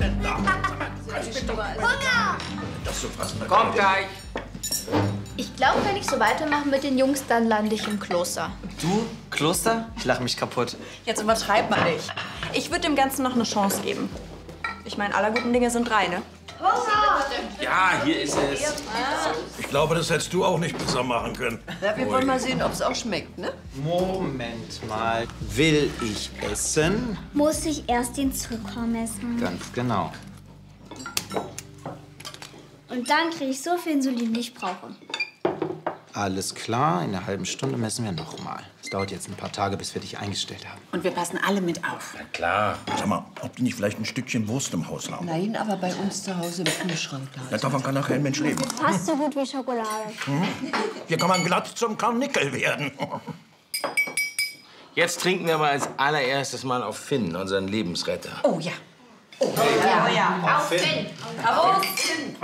denn da? Hunger! Das so passen. Kommt gleich. Ich glaube, wenn ich so weitermache mit den Jungs, dann lande ich im Kloster. Du? Kloster? Ich lache mich kaputt. Jetzt übertreib mal nicht. Ich würde dem Ganzen noch eine Chance geben. Ich meine, aller guten Dinge sind drei, ne? Ja, hier ist es. Ich glaube, das hättest du auch nicht besser machen können. Ja, wir wollen mal sehen, ob es auch schmeckt, ne? Moment mal. Will ich essen? Muss ich erst den Zucker messen. Ganz genau. Und dann kriege ich so viel Insulin, wie ich brauche. Alles klar, in einer halben Stunde messen wir noch mal. Es dauert jetzt ein paar Tage, bis wir dich eingestellt haben. Und wir passen alle mit auf. Na klar. Sag mal, ob die nicht vielleicht ein Stückchen Wurst im Haus haben? Nein, aber bei uns zu Hause im Kühlschrank. Ja, davon kann nachher ein Mensch leben. Fast so gut wie Schokolade. Hier kann man glatt zum Karnickel werden. Jetzt trinken wir aber als allererstes mal auf Finn, unseren Lebensretter. Oh ja. Auf Finn!